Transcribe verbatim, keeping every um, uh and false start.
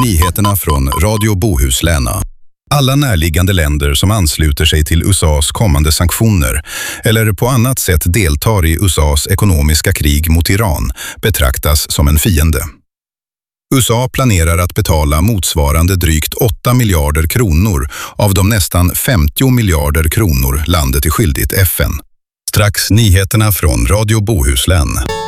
Nyheterna från Radio Bohuslän. Alla närliggande länder som ansluter sig till U S A:s kommande sanktioner eller på annat sätt deltar i U S A:s ekonomiska krig mot Iran betraktas som en fiende. U S A planerar att betala motsvarande drygt åtta miljarder kronor av de nästan femtio miljarder kronor landet är skyldigt F N. Strax nyheterna från Radio Bohuslän.